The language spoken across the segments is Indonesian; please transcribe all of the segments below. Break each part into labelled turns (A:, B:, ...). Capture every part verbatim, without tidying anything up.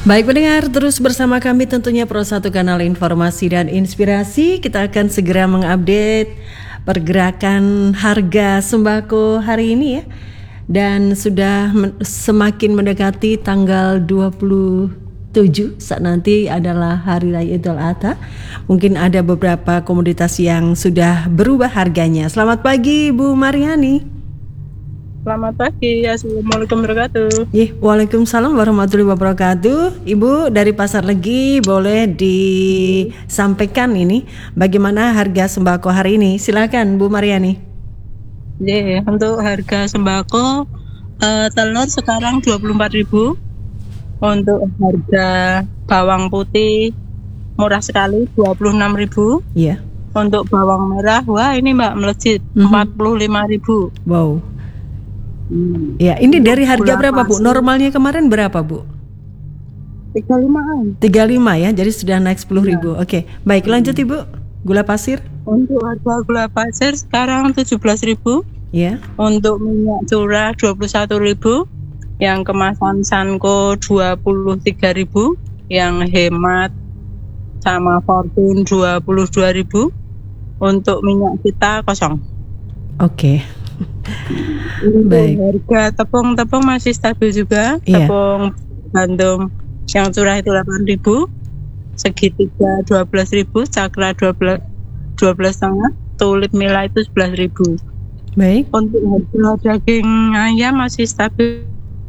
A: Baik pendengar, terus bersama kami tentunya Pro satu Kanal Informasi dan Inspirasi. Kita akan segera mengupdate pergerakan harga sembako hari ini ya. Dan sudah men- semakin mendekati tanggal dua puluh tujuh saat nanti adalah Hari Raya Idul Adha. Mungkin ada beberapa komoditas yang sudah berubah harganya. Selamat pagi Bu Mariani.
B: Selamat pagi, Assalamualaikum warahmatullahi wabarakatuh.
A: Yeh, Waalaikumsalam warahmatullahi wabarakatuh. Ibu dari Pasar Legi boleh disampaikan ini bagaimana harga sembako hari ini? Silakan Bu Mariani.
B: Yeah, untuk harga sembako uh, telur sekarang dua puluh empat ribu. Untuk harga bawang putih murah sekali dua puluh enam ribu.
A: Iya. Yeah.
B: Untuk bawang merah, wah ini Mbak melejit mm-hmm. empat puluh lima ribu.
A: Wow. Hmm. Ya, ini untuk dari harga berapa Bu? Normalnya kemarin berapa Bu?
B: tiga puluh lima.
A: tiga puluh lima ya, jadi sudah naik sepuluh ribu. Ya. Oke, baik lanjut Ibu. Gula pasir?
B: Untuk harga gula pasir sekarang tujuh belas ribu.
A: Ya.
B: Untuk minyak curah dua puluh satu ribu. Yang kemasan Sanko dua puluh tiga ribu. Yang hemat sama Fortune dua puluh dua ribu. Untuk minyak kita kosong.
A: Oke.
B: Baik. Harga tepung-tepung masih stabil juga. Yeah. Tepung gandum yang curah itu delapan ribu, segitiga dua belas ribu, cakra dua belas dua belas setengah, tulip mila itu sebelas ribu.
A: Baik.
B: Untuk harga daging ayam masih stabil.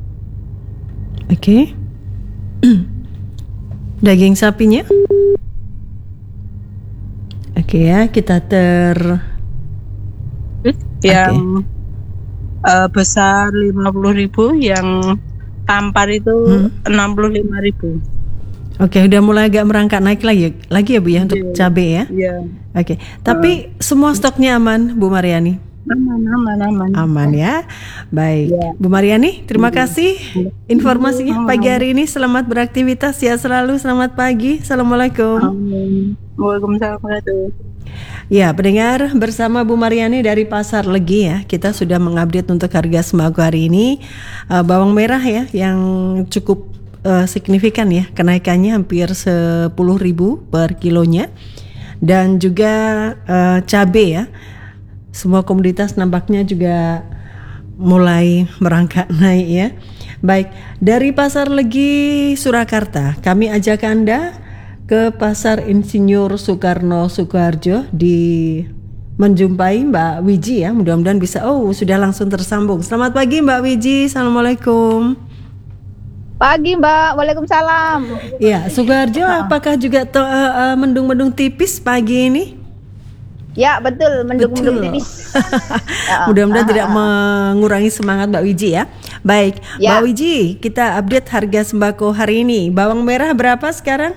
A: Oke. Okay. Daging sapinya? Oke okay, ya, kita ter
B: yang okay. uh, besar lima puluh ribu, yang tampar itu hmm. enam puluh lima ribu.
A: Oke, okay, udah mulai agak merangkak naik lagi lagi ya Bu ya untuk yeah. cabai ya.
B: Yeah.
A: Oke, okay. Tapi uh, semua stoknya aman Bu Mariani?
B: Aman, aman, aman.
A: Aman ya. Baik. Yeah. Bu Mariani, terima yeah. kasih informasinya pagi hari ini. Selamat beraktivitas ya selalu. Selamat pagi. Assalamualaikum.
B: Amin. Waalaikumsalam warahmatullahi wabarakatuh.
A: Ya, pendengar, bersama Bu Mariani dari Pasar Legi ya, kita sudah mengupdate untuk harga sembako hari ini. uh, Bawang merah ya, yang cukup uh, signifikan ya, kenaikannya hampir sepuluh ribu per kilonya. Dan juga uh, cabai ya, semua komoditas nampaknya juga mulai merangkak naik ya. Baik, dari Pasar Legi Surakarta, kami ajak Anda ke Pasar Insinyur Soekarno Sukoharjo di menjumpai Mbak Wiji ya. Mudah-mudahan bisa. Oh, sudah langsung tersambung. Selamat pagi Mbak Wiji. Assalamualaikum.
C: Pagi Mbak. Waalaikumsalam.
A: Ya, Sukoharjo uh. apakah juga to, uh, uh, mendung-mendung tipis pagi ini?
C: Ya, betul, mendung-mendung tipis.
A: Mudah-mudahan uh, tidak uh, mengurangi semangat Mbak Wiji ya. Baik, ya. Mbak Wiji, kita update harga sembako hari ini. Bawang merah berapa sekarang?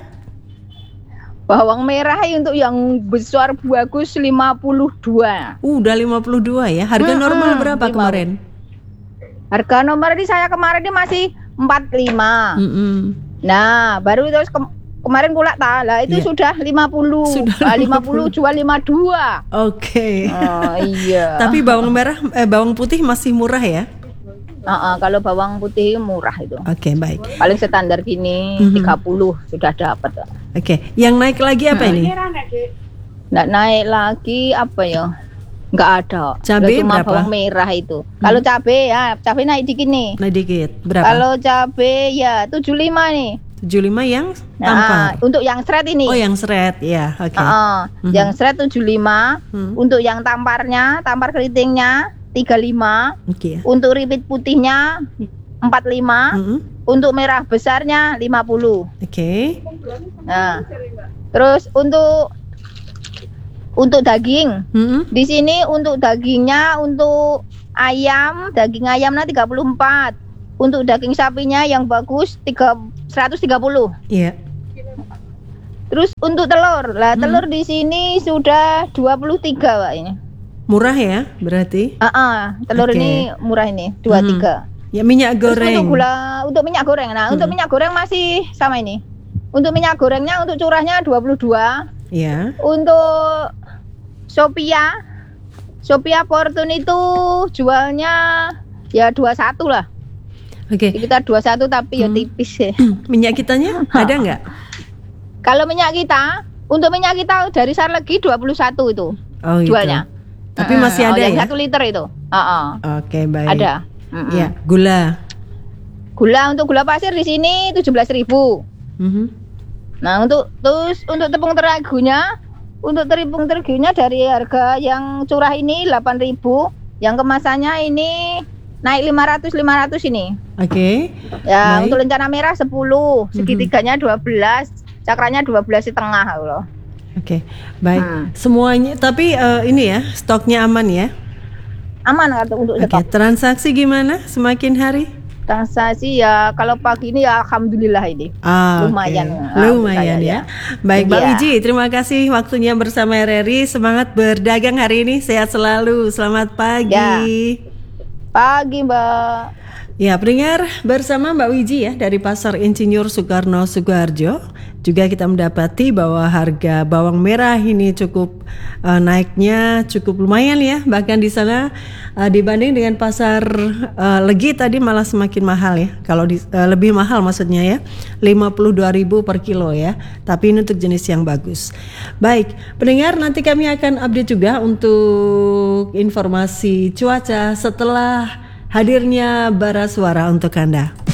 C: Bawang merah untuk yang besar bagus lima puluh dua.
A: Uh, udah lima puluh dua ya. Harga hmm, normal berapa lima. Kemarin?
C: Harga normal ini saya kemarin ini masih empat puluh lima. Mm-hmm. Nah, baru terus ke- kemarin pula tak lah itu yeah. sudah lima puluh. Sudah lima puluh jual lima puluh dua.
A: Oke. Okay.
C: Oh, iya.
A: Tapi bawang merah eh, bawang putih masih murah ya?
C: Uh-uh, kalau bawang putih murah itu.
A: Oke, okay, baik.
C: Paling standar gini mm-hmm. tiga puluh sudah dapat.
A: Oke, okay. Yang naik lagi apa hmm. ini?
C: Nggak naik lagi apa ya? Nggak ada.
A: Cabai
C: cuma
A: berapa?
C: Bawang merah itu. Hmm. Kalau cabai ya, cabai naik dikit nih.
A: Naik dikit. Berapa?
C: Kalau cabai ya tujuh puluh lima nih.
A: tujuh puluh lima yang tampar.
C: Nah, untuk yang seret ini.
A: Oh, yang seret ya. Oke. Okay.
C: Uh-uh. Mm-hmm. Yang seret tujuh puluh lima. Hmm. Untuk yang tamparnya, tampar keritingnya tiga puluh lima. Oke. Okay. Untuk ribit putihnya empat puluh lima. Mm-hmm. Untuk merah besarnya lima puluh.
A: Oke. Okay.
C: Nah. Terus untuk untuk daging. Mm-hmm. Di sini untuk dagingnya untuk ayam, daging ayamnya tiga puluh empat. Untuk daging sapinya yang bagus seratus tiga puluh.
A: Iya. Yeah.
C: Terus untuk telur. Lah mm-hmm. telur di sini sudah dua puluh tiga, Pak ini.
A: Murah ya berarti?
C: Ah, uh-uh, telur okay. ini murah ini dua puluh tiga. Hmm.
A: Ya minyak goreng.
C: Terus untuk gula, untuk minyak goreng. Nah, hmm. untuk minyak goreng masih sama ini. Untuk minyak gorengnya untuk curahnya dua puluh dua.
A: Ya.
C: Untuk Sophia, Sophia Fortune itu jualnya ya dua puluh satu lah.
A: Oke.
C: Okay. Kita dua puluh satu tapi hmm. ya tipis ya.
A: Minyak kitanya ada nggak?
C: Kalau minyak kita, untuk minyak kita dari Sarlegi dua puluh satu itu
A: oh, gitu. Jualnya. Tapi hmm. masih ada oh,
C: yang
A: ya?
C: satu liter itu. Uh-uh.
A: Oke, okay, baik.
C: Ada.
A: Mm-mm. Ya, gula.
C: Gula untuk gula pasir di sini tujuh belas ribu. Mm-hmm. Nah, untuk terus untuk tepung terigunya, untuk tepung terigunya dari harga yang curah ini delapan ribu, yang kemasannya ini naik lima ratus lima ratus ini.
A: Oke. Okay.
C: Ya, baik. Untuk lencana merah sepuluh, segitiganya dua belas, cakranya dua belas setengah loh.
A: Oke, okay, baik. Hmm. Semuanya, tapi uh, ini ya stoknya aman ya?
C: Aman untuk stok.
A: Okay. Transaksi gimana semakin hari?
C: Transaksi ya kalau pagi ini ya alhamdulillah ini
A: ah,
C: lumayan.
A: Okay. Lumayan ya. ya. Baik, Mbak Wiji, terima kasih waktunya bersama R R I. Semangat berdagang hari ini, sehat selalu. Selamat pagi.
C: Ya. Pagi, Mbak.
A: Ya, pendengar, bersama Mbak Wiji ya dari Pasar Insinyur Soekarno Sukoharjo. Juga kita mendapati bahwa harga bawang merah ini cukup uh, naiknya cukup lumayan ya. Bahkan di sana uh, dibanding dengan pasar uh, Legi tadi malah semakin mahal ya. Kalau di, uh, lebih mahal maksudnya ya, lima puluh dua ribu per kilo ya. Tapi ini untuk jenis yang bagus. Baik, pendengar, nanti kami akan update juga untuk informasi cuaca setelah hadirnya bara suara untuk Anda.